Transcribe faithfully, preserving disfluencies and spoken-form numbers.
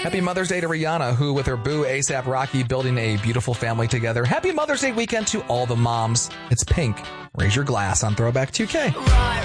Happy Mother's Day to Rihanna, who with her boo ASAP Rocky building a beautiful family together. Happy Mother's Day weekend to all the moms. It's Pink. Raise your glass on Throwback two K.